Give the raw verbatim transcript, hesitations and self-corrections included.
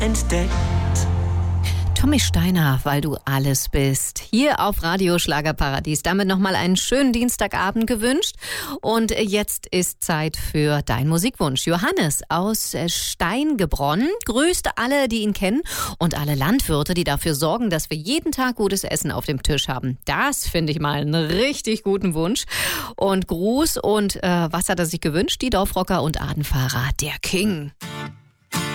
entdeckt. Tommy Steiner, weil du alles bist. Hier auf Radio Schlagerparadies. Damit nochmal einen schönen Dienstagabend gewünscht. Und jetzt ist Zeit für deinen Musikwunsch. Johannes aus Steingebronn grüßt alle, die ihn kennen und alle Landwirte, die dafür sorgen, dass wir jeden Tag gutes Essen auf dem Tisch haben. Das finde ich mal einen richtig guten Wunsch. Und Gruß und äh, was hat er sich gewünscht? Die Dorfrocker und Adenfahrer, der King.